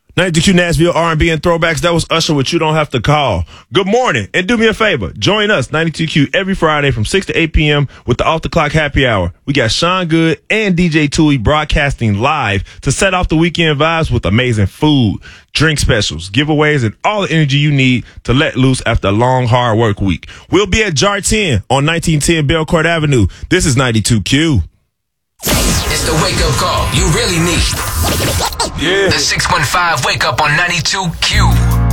92Q Nashville R&B and Throwbacks. That was Usher with You Don't Have to Call. Good morning, and do me a favor. Join us, 92Q, every Friday from 6 to 8 p.m. with the Off the Clock Happy Hour. We got Sean Good and DJ Tui broadcasting live to set off the weekend vibes with amazing food, drink specials, giveaways, and all the energy you need to let loose after a long, hard work week. We'll be at Jar 10 on 1910 Belcourt Avenue. This is 92Q. It's the wake-up call you really need. Yeah. The 615 wake-up on 92Q.